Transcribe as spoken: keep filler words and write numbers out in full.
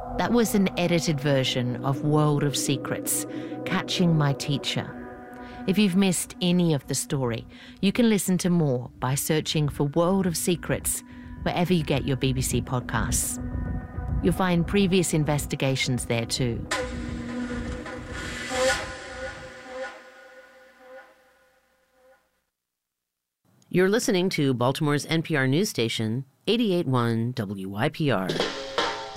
That was an edited version of World of Secrets, Catching My Teacher. If you've missed any of the story, you can listen to more by searching for World of Secrets wherever you get your B B C podcasts. You'll find previous investigations there too. You're listening to Baltimore's N P R news station, eighty-eight point one W Y P R.